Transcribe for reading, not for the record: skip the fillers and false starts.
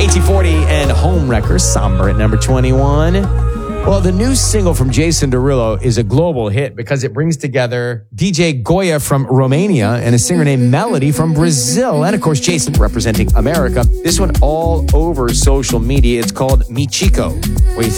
UB40 and Homewrecker, Somber at number 21. Well, the new single from Jason Derulo is a global hit because it brings together DJ Goya from Romania and a singer named Melody from Brazil. And of course, Jason representing America. This one all over social media. It's called Mi Chico. What do you think?